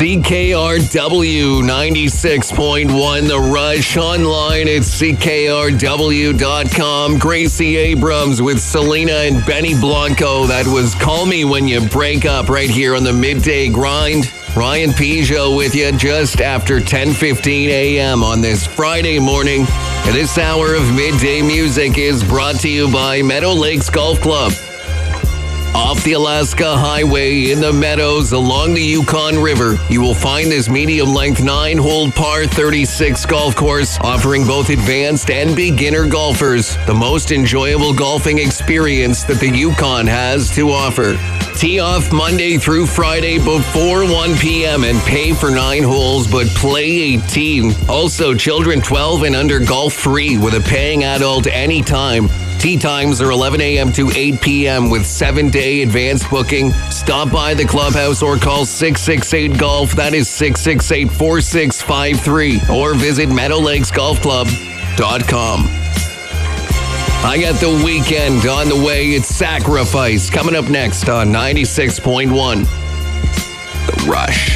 CKRW 96.1 The Rush. Online at CKRW.com. Gracie Abrams with Selena and Benny Blanco. That was Call Me When You Break Up right here on the Midday Grind. Ryan Peugeot with you just after 10:15 a.m. on this Friday morning. And this hour of Midday Music is brought to you by Meadow Lakes Golf Club. Off the Alaska Highway in the meadows along the Yukon River, you will find this medium-length 9-hole par 36 golf course offering both advanced and beginner golfers the most enjoyable golfing experience that the Yukon has to offer. Tee off Monday through Friday before 1 p.m. and pay for 9 holes, but play 18. Also, children 12 and under golf free with a paying adult anytime. Tee times are 11 a.m. to 8 p.m. with 7-day advanced booking. Stop by the clubhouse or call 668-GOLF. That is 668-4653. Or visit meadowlakesgolfclub.com. I got The Weekend on the way. It's Sacrifice coming up next on 96.1 The Rush.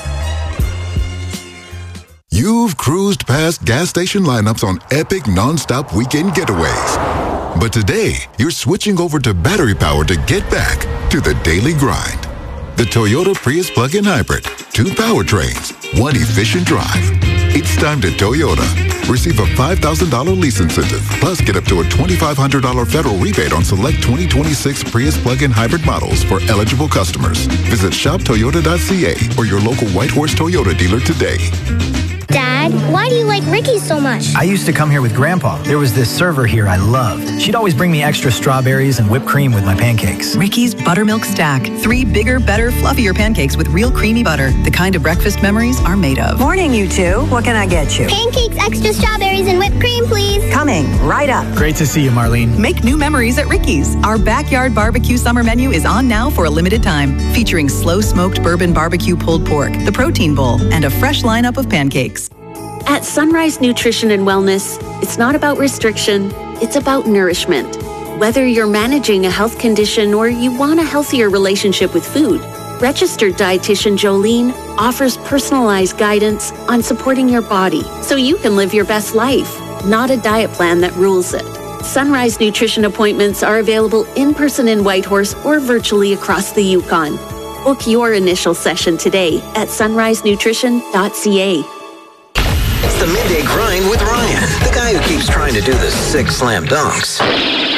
You've cruised past gas station lineups on epic non-stop weekend getaways. But today, you're switching over to battery power to get back to the daily grind. The Toyota Prius plug-in hybrid. 2 powertrains, 1 efficient drive. It's time to Toyota. Receive a $5,000 lease incentive, plus get up to a $2,500 federal rebate on select 2026 Prius plug-in hybrid models for eligible customers. Visit shoptoyota.ca or your local Whitehorse Toyota dealer today. Dad, why do you like Ricky's so much? I used to come here with Grandpa. There was this server here I loved. She'd always bring me extra strawberries and whipped cream with my pancakes. Ricky's Buttermilk Stack. 3 bigger, better, fluffier pancakes with real creamy butter. The kind of breakfast memories are made of. Morning, you two. What can I get you? Pancakes, extra strawberries, and whipped cream, please. Coming right up. Great to see you, Marlene. Make new memories at Ricky's. Our backyard barbecue summer menu is on now for a limited time, featuring slow-smoked bourbon barbecue pulled pork, the protein bowl, and a fresh lineup of pancakes. At Sunrise Nutrition and Wellness, it's not about restriction, it's about nourishment. Whether you're managing a health condition or you want a healthier relationship with food, registered dietitian Jolene offers personalized guidance on supporting your body so you can live your best life, not a diet plan that rules it. Sunrise Nutrition appointments are available in person in Whitehorse or virtually across the Yukon. Book your initial session today at sunrisenutrition.ca. It's the Midday Grind with Ryan, the guy who keeps trying to do the 6 slam dunks.